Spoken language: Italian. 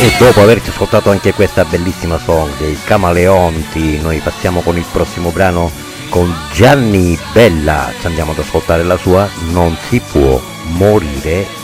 E dopo averci ascoltato anche questa bellissima song dei Camaleonti, noi passiamo con il prossimo brano con Gianni Bella, ci andiamo ad ascoltare la sua Non si può morire